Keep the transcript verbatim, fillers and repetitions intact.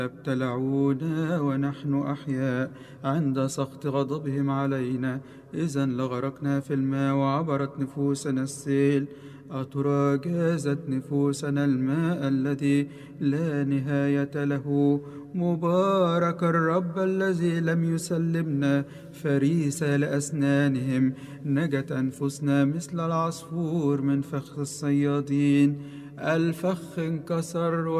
ابتلعونا ونحن أحياء عند سخط غضبهم علينا، إذا لغرقنا في الماء وعبرت نفوسنا السيل. أترى جازت نفوسنا الماء الذي لا نهاية له. مبارك الرب الذي لم يسلمنا فريسة لأسنانهم. نجت أنفسنا مثل العصفور من فخ الصيادين. الفخ انكسر